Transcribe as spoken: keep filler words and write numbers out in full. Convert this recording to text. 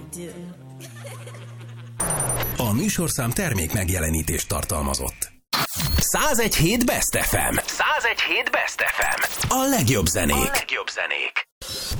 do. A műsorszám termék megjelenítést tartalmazott. százegy hét Best ef em. százegy hét Best ef em. A legjobb zenék. A legjobb zenék.